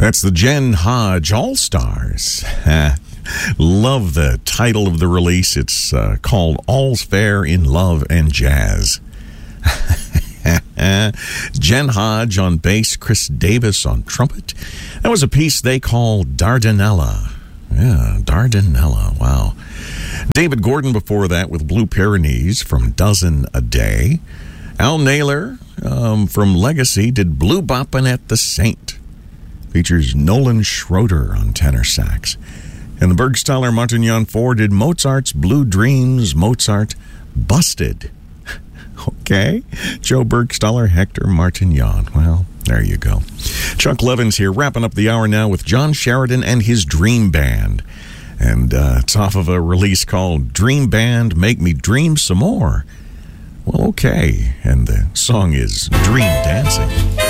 That's the Jen Hodge All-Stars. Love the title of the release. It's called All's Fair in Love and Jazz. Jen Hodge on bass, Chris Davis on trumpet. That was a piece they call Dardanella. Yeah, Dardanella. Wow. David Gordon before that with Blue Pyrenees from Dozen a Day. Al Naylor from Legacy did Blue Boppin' at the Saint. Features Nolan Schroeder on tenor sax. And the Bergstahler Martignon 4 did Mozart's Blue Dreams, Mozart Busted. Okay. Joe Bergstahler, Hector Martignon. Well, there you go. Chuck Levins here, wrapping up the hour now with John Sheridan and his Dream Band. And it's off of a release called Dream Band, Make Me Dream Some More. Well, okay. And the song is Dream Dancing.